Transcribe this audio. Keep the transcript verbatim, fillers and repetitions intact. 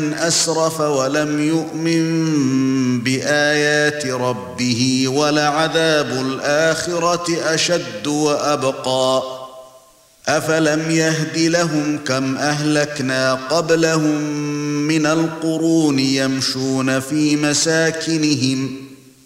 أسرف ولم يؤمن بآيات ربه ولعذاب الآخرة أشد وأبقى أفلم يهد لهم كم أهلكنا قبلهم من القرون يمشون في مساكنهم